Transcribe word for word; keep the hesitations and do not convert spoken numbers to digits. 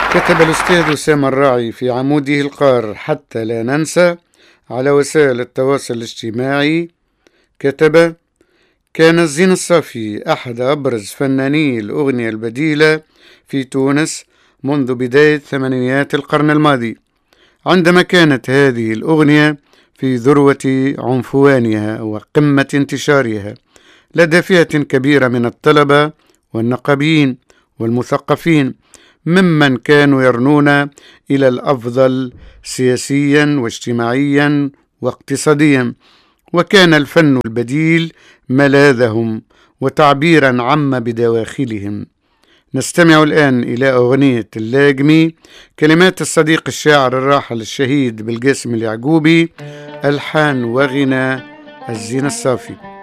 كتب الأستاذ أسامة الراعي في عموده القار حتى لا ننسى على وسائل التواصل الاجتماعي، كتب: كان الزين الصافي أحد أبرز فناني الأغنية البديلة في تونس منذ بداية ثمانينيات القرن الماضي، عندما كانت هذه الأغنية في ذروة عنفوانها وقمة انتشارها لدى فئة كبيرة من الطلبة والنقابيين والمثقفين ممن كانوا يرنون إلى الأفضل سياسيا واجتماعيا واقتصاديا، وكان الفن البديل ملاذهم وتعبيرا عم بدواخلهم. نستمع الآن إلى أغنية اللاجمي، كلمات الصديق الشاعر الراحل الشهيد بالقاسم اليعقوبي، ألحان وغنى الزين الصافي.